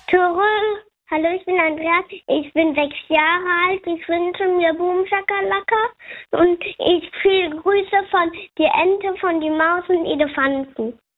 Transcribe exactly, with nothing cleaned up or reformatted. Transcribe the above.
Tore, hallo, ich bin Andreas, ich bin sechs Jahre alt, ich wünsche mir Boom Shakalaka und ich viel Grüße von die Ente, von die Maus und Elefanten.